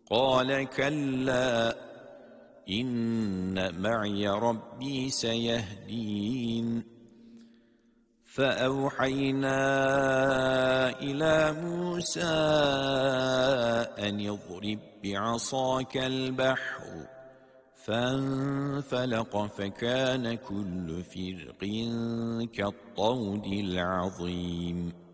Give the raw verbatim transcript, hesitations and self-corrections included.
قال كلا إن معي ربي سيهدين فأوحينا إلى موسى أن اضرب بعصاك البحر فانفلق فكان كل فرق كالطود العظيم